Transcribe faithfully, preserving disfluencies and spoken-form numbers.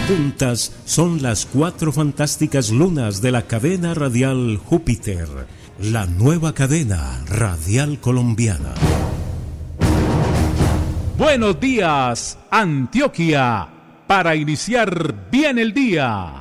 Juntas son las cuatro fantásticas lunas de la cadena radial Júpiter, la nueva cadena radial colombiana. Buenos días, Antioquia, para iniciar bien el día.